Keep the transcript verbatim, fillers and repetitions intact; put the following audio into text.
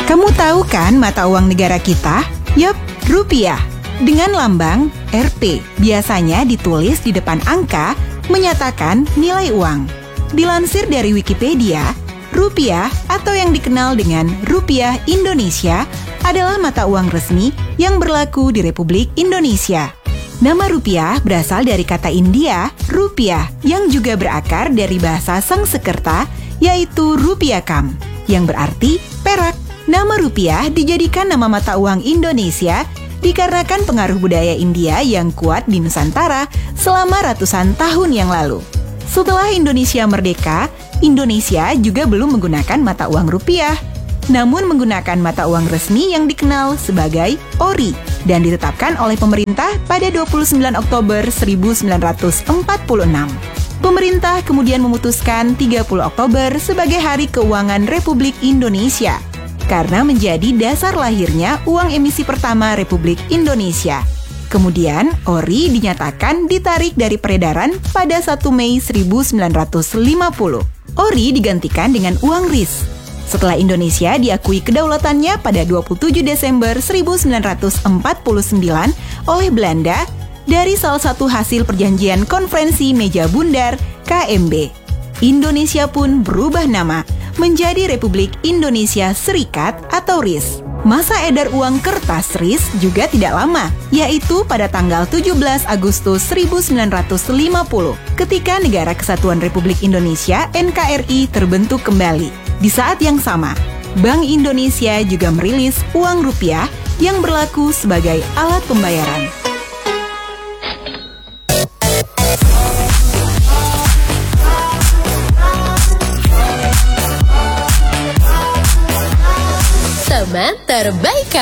Kamu tahu kan mata uang negara kita? Yup, rupiah. Dengan lambang R P, biasanya ditulis di depan angka menyatakan nilai uang. Dilansir dari Wikipedia, rupiah atau yang dikenal dengan rupiah Indonesia adalah mata uang resmi yang berlaku di Republik Indonesia. Nama rupiah berasal dari kata India, rupiah, yang juga berakar dari bahasa Sangsekerta, yaitu rupiahkam, yang berarti perak. Nama rupiah dijadikan nama mata uang Indonesia dikarenakan pengaruh budaya India yang kuat di Nusantara selama ratusan tahun yang lalu. Setelah Indonesia merdeka, Indonesia juga belum menggunakan mata uang rupiah, namun menggunakan mata uang resmi yang dikenal sebagai O R I dan ditetapkan oleh pemerintah pada dua puluh sembilan Oktober seribu sembilan ratus empat puluh enam. Pemerintah kemudian memutuskan tiga puluh Oktober sebagai Hari Keuangan Republik Indonesia karena menjadi dasar lahirnya uang emisi pertama Republik Indonesia. Kemudian, O R I dinyatakan ditarik dari peredaran pada satu Mei seribu sembilan ratus lima puluh. O R I digantikan dengan uang R I S. Setelah Indonesia diakui kedaulatannya pada dua puluh tujuh Desember seribu sembilan ratus empat puluh sembilan oleh Belanda dari salah satu hasil perjanjian Konferensi Meja Bundar K M B. Indonesia pun berubah nama menjadi Republik Indonesia Serikat atau R I S. Masa edar uang kertas R I S juga tidak lama, yaitu pada tanggal tujuh belas Agustus seribu sembilan ratus lima puluh, ketika Negara Kesatuan Republik Indonesia N K R I terbentuk kembali. Di saat yang sama, Bank Indonesia juga merilis uang rupiah yang berlaku sebagai alat pembayaran. Teman terbaik